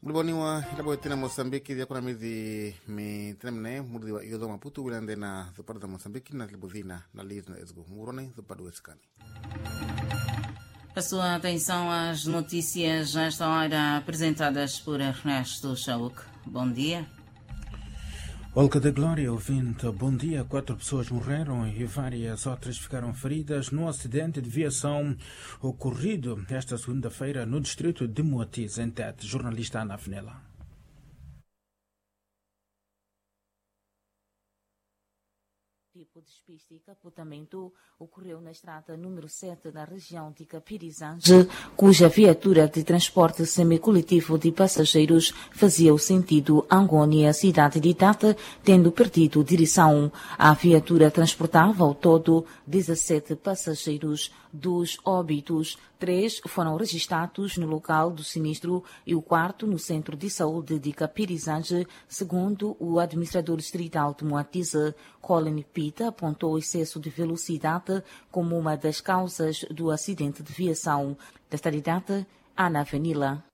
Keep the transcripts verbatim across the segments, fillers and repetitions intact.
muliboniwa ilabo tena Mozambique dia kuna mizi mi tena mne muliwa yodo Maputo wilande na zupado da Mozambique na libudina na liz na esgo murone zupado escani. A sua atenção às notícias a esta hora apresentadas por Ernesto Chauk. Bom dia. Olga da Glória, ouvinte, bom dia. Quatro pessoas morreram e várias outras ficaram feridas no acidente de viação ocorrido esta segunda-feira no distrito de Moatize, em Tete. Jornalista Ana Fenela. Tipo de despiste e capotamento ocorreu na estrada número sete da região de Capirizange, cuja viatura de transporte semicoletivo de passageiros fazia o sentido Angônia, cidade de Tete, tendo perdido direção. A viatura transportava ao todo dezessete passageiros. Dos óbitos, três foram registrados no local do sinistro e o quarto no centro de saúde de Capirizange, segundo o administrador distrital de Moatize. Colin Pita apontou o excesso de velocidade como uma das causas do acidente de viação. Desta data, Ana Vanilla.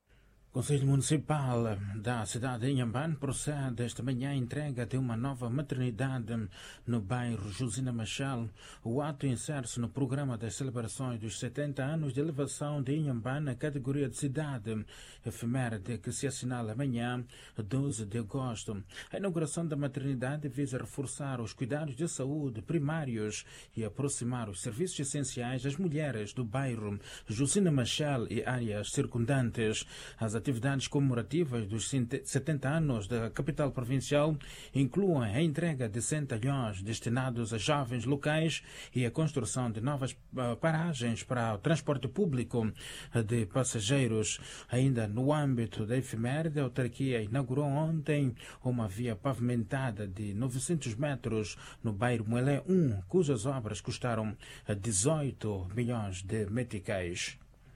O Conselho Municipal da cidade de Inhambane procede esta manhã à entrega de uma nova maternidade no bairro Josina Machel. O ato insere-se no programa das celebrações dos setenta anos de elevação de Inhambane na categoria de cidade efeméride que se assinala amanhã, doze de agosto. A inauguração da maternidade visa reforçar os cuidados de saúde primários e aproximar os serviços essenciais das mulheres do bairro Josina Machel e áreas circundantes. As atividades comemorativas dos setenta anos da capital provincial incluem a entrega de centalhões destinados a jovens locais e a construção de novas paragens para o transporte público de passageiros. Ainda no âmbito da efeméride, a autarquia inaugurou ontem uma via pavimentada de novecentos metros no bairro Moelé um, cujas obras custaram dezoito milhões de meticais.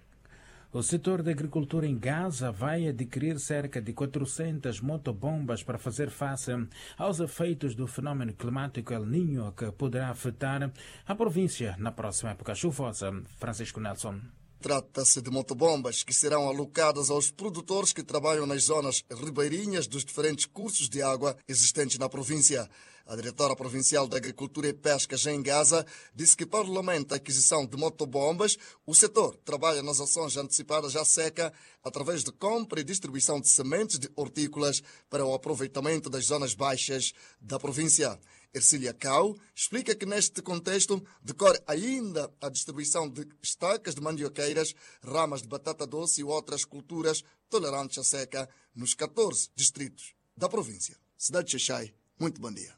O setor da agricultura em Gaza vai adquirir cerca de quatrocentas motobombas para fazer face aos efeitos do fenômeno climático El Niño, que poderá afetar a província na próxima época chuvosa. Francisco Nelson. Trata-se de motobombas que serão alocadas aos produtores que trabalham nas zonas ribeirinhas dos diferentes cursos de água existentes na província. A diretora provincial da Agricultura e Pescas em Gaza disse que, para o lamento da aquisição de motobombas, o setor trabalha nas ações antecipadas à seca através de compra e distribuição de sementes de hortícolas para o aproveitamento das zonas baixas da província. Ercília Cao explica que, neste contexto, decorre ainda a distribuição de estacas de mandioqueiras, ramas de batata doce e outras culturas tolerantes à seca nos catorze distritos da província. Cidade de Xai, muito bom dia.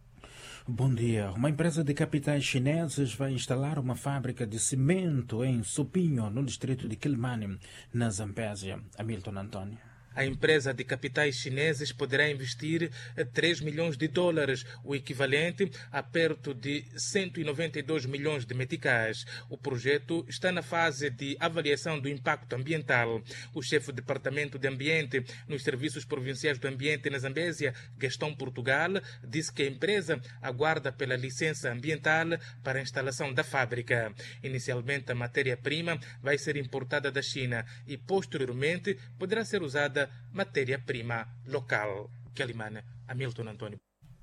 Bom dia. Uma empresa de capitais chineses vai instalar uma fábrica de cimento em Supinho, no distrito de Quelimane, na Zambésia. Hamilton Antônio. A empresa de capitais chineses poderá investir três milhões de dólares, o equivalente a perto de cento e noventa e dois milhões de meticais. O projeto está na fase de avaliação do impacto ambiental. O chefe do Departamento de Ambiente nos Serviços Provinciais do Ambiente na Zambésia, Gastão Portugal, disse que a empresa aguarda pela licença ambiental para a instalação da fábrica. Inicialmente, a matéria-prima vai ser importada da China e, posteriormente, poderá ser usada matéria-prima local. Quelimane, Hamilton Antônio.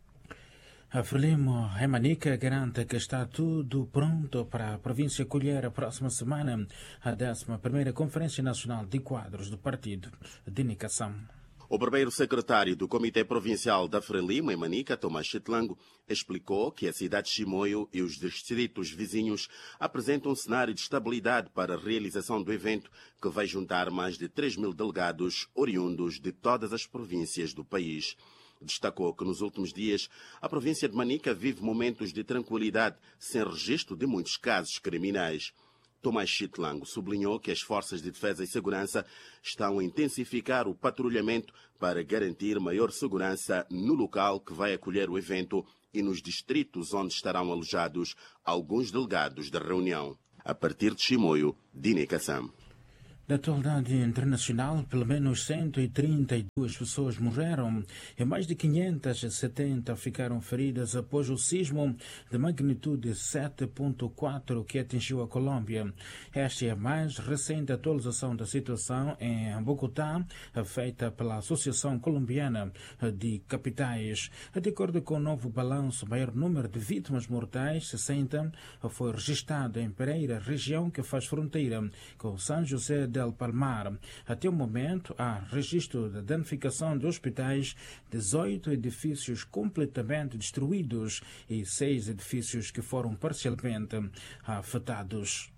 A Frelimo Remanica garante que está tudo pronto para a província acolher a próxima semana a décima primeira Conferência Nacional de Quadros do Partido de Nicação. O primeiro secretário do Comitê Provincial da Frelimo, em Manica, Tomás Chitlango, explicou que a cidade de Chimoio e os distritos vizinhos apresentam um cenário de estabilidade para a realização do evento, que vai juntar mais de três mil delegados oriundos de todas as províncias do país. Destacou que nos últimos dias a província de Manica vive momentos de tranquilidade, sem registro de muitos casos criminais. Tomás Chitlango sublinhou que as forças de defesa e segurança estão a intensificar o patrulhamento para garantir maior segurança no local que vai acolher o evento e nos distritos onde estarão alojados alguns delegados da reunião. A partir de Chimoio, Dine Kassam. Da atualidade internacional, pelo menos cento e trinta e duas pessoas morreram e mais de quinhentas e setenta ficaram feridas após o sismo de magnitude sete ponto quatro que atingiu a Colômbia. Esta é a mais recente atualização da situação em Bogotá, feita pela Associação Colombiana de Capitais. De acordo com o novo balanço, o maior número de vítimas mortais, sessenta, foi registrado em Pereira, região que faz fronteira com São José de del Palmar. Até o momento, há registro de danificação de hospitais, dezoito edifícios completamente destruídos e seis edifícios que foram parcialmente afetados.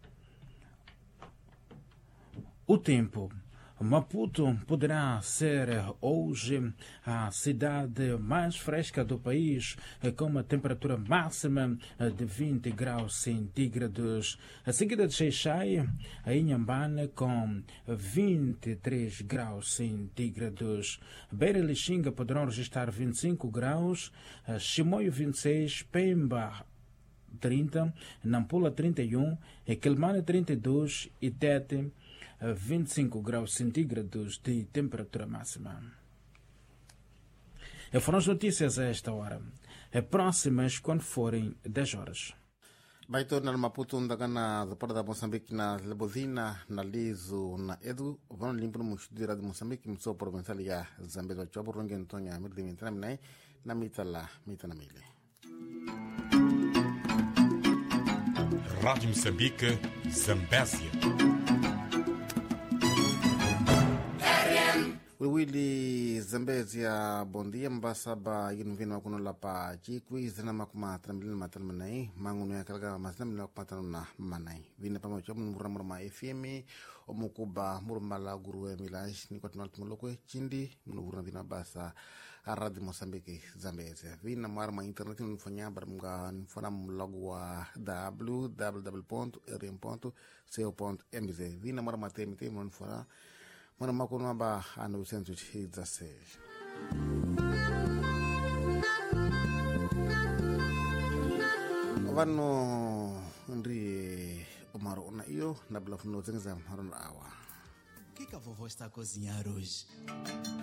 O tempo. Maputo poderá ser hoje a cidade mais fresca do país, com uma temperatura máxima de vinte graus centígrados. A seguida de Xai-Xai, a Inhambane com vinte e três graus centígrados. Beira e Lixinga poderão registrar vinte e cinco graus, Chimoio vinte e seis, Pemba trinta, Nampula trinta e um, Quelimane trinta e dois e Tete vinte e cinco graus centígrados de temperatura máxima. E foram as notícias a esta hora. É próximas quando forem dez horas. Baito na Maputo ndagana zapata da Moçambique na Lebozina na Lizo na Edu vão limpar no estúdio de Moçambique mso provincial ya Zambezi wa chobo ronge Antonia mirdi mitana minai na mitala mitana mile. Rádio Moçambique, Zambésia. Wiwili Zambezia bondia mbasaba yinuvina wakuno lapa chikwi zina makuma trambilina matalma nai mangunu ya kalga masna mina kupatana na manai vina pama chomu mura mura ma F M omukuba mura mala guru ya milanj ni kwa tunaltu mulokwe chindi mura vina basa aradi Moçambique Zambezia vina mara ma internet nufanya barmunga nufana mlogu wa w w w ponto r m ponto co ponto m z vina mara ma temite nufana Mwana makono amba ana usenzo chiza seja. Vano ndri omaro na iyo na blafuno zenza marona awa. O que que a vovó está a cozinhar hoje?